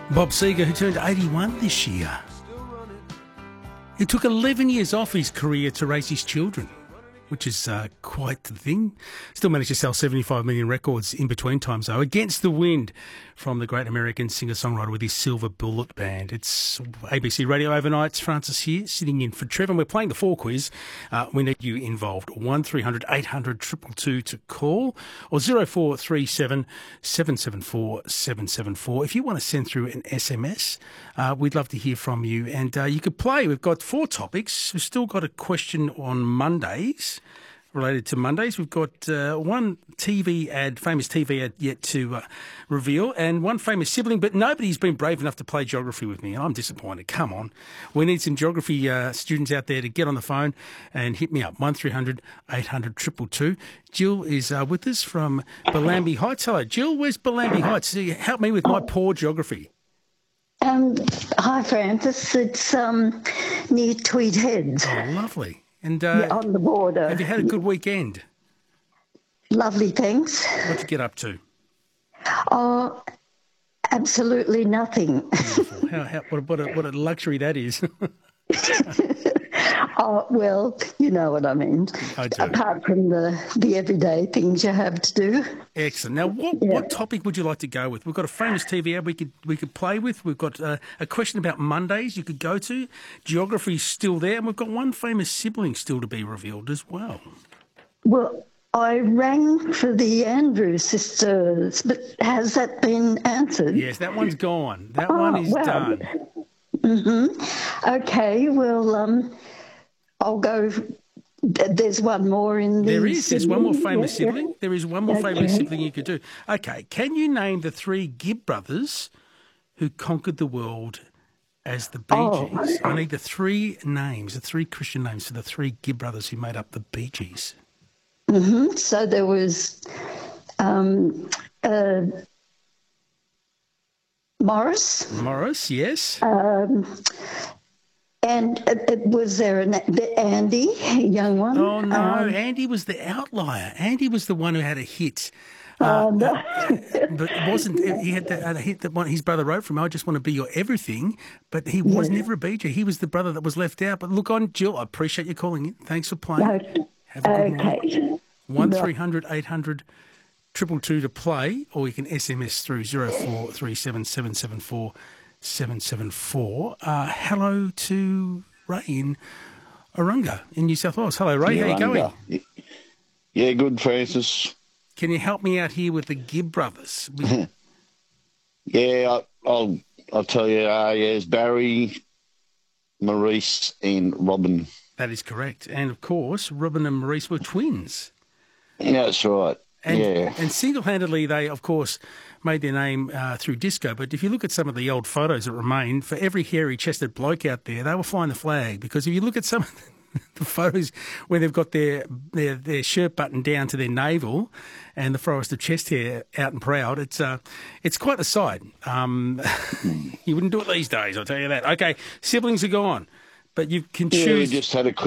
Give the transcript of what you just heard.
Bob Seger, who turned 81 this year. He took 11 years off his career to raise his children, which is quite the thing. Still managed to sell 75 million records in between times, though. Against the Wind from the great American singer-songwriter with his Silver Bullet Band. It's ABC Radio Overnights. Francis here, sitting in for Trevor. And we're playing the 4 quiz. We need you involved. 1300 800 222 to call, or 0437 774 774. If you want to send through an SMS, we'd love to hear from you. And you could play. We've got 4 topics. We've still got a question on Mondays, related to Mondays. We've got one TV ad, famous TV ad yet to reveal, and one famous sibling, but nobody's been brave enough to play geography with me, and I'm disappointed. Come on. We need some geography students out there to get on the phone and hit me up. 1300 800 222. Jill is with us from Bellambi Heights. Hello, Jill. Where's Bellambi Heights? Help me with my poor geography. Hi, Francis. It's near Tweed Heads. Oh, lovely. And on the border. Have you had a good weekend? Lovely, thanks. What'd you get up to? Oh, absolutely nothing. Beautiful. What a luxury that is. Oh, well, you know what I mean. I do. Apart from the everyday things you have to do. Excellent. Now, what topic would you like to go with? We've got a famous TV ad we could play with. We've got a question about Mondays you could go to. Geography's still there. And we've got one famous sibling still to be revealed as well. Well, I rang for the Andrews sisters, but has that been answered? Yes, that one's gone. That one is done. Mm-hmm. Okay, well, I'll go. There's one more in the... There's one more famous sibling. There is one more famous sibling you could do. Okay, can you name the 3 Gibb brothers who conquered the world as the Bee Gees? I need the 3 names, the 3 Christian names for the 3 Gibb brothers who made up the Bee Gees. Mm-hmm. So there was Morris. Morris, yes. And was there Andy, a young one? Oh, no, Andy was the outlier. Andy was the one who had a hit. No. But it wasn't. He had a hit that his brother wrote from. I just want to be your everything. But he was never a Bee Gee. He was the brother that was left out. But look on, Jill. I appreciate you calling in. Thanks for playing. Have a good morning. 1300 800 222 to play, or you can SMS through 0437 774 774. Hello to Ray in Orunga in New South Wales. Hello, Ray. How are you going? Yeah, good, Francis. Can you help me out here with the Gibb brothers? Yeah, I'll tell you. It's Barry, Maurice, and Robin. That is correct. And, of course, Robin and Maurice were twins. Yeah, that's right. And single-handedly, they, of course, made their name through disco. But if you look at some of the old photos that remain, for every hairy-chested bloke out there, they were flying the flag. Because if you look at some of the photos where they've got their shirt buttoned down to their navel and the forest of chest hair out and proud, it's quite the sight. You wouldn't do it these days, I'll tell you that. Okay, siblings are gone, but you can choose. Yeah, we just had a